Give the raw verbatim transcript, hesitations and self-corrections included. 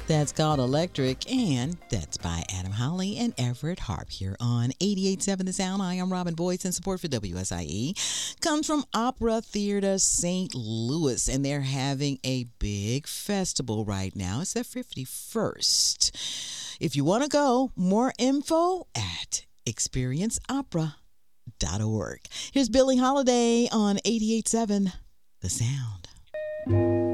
That's called Electric, and that's by Adam Holly and Everett Harp here on eighty-eight point seven The Sound. I am Robin Boyce, and support for W S I E comes from Opera Theater Saint Louis, and they're having a big festival right now. It's their fifty-first. If you want to go, more info at experience opera dot org. Here's Billie Holiday on eighty-eight point seven The Sound.